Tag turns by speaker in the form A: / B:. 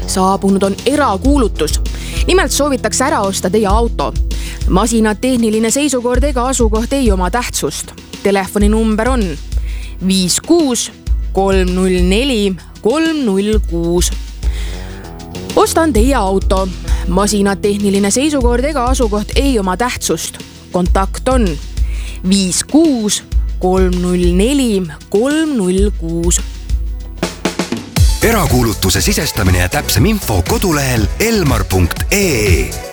A: Saabunud on erakuulutus. Nimelt soovitakse ära osta teie auto. Masina tehniline seisukord ega asukoht ei oma tähtsust. Telefoninumber on 56 304 306. Ostan teie auto. Masina tehniline seisukord ega asukoht ei oma tähtsust. Kontakt on 56 304 306.
B: Erakuulutuse sisestamine ja täpsem info kodulehel elmar.ee.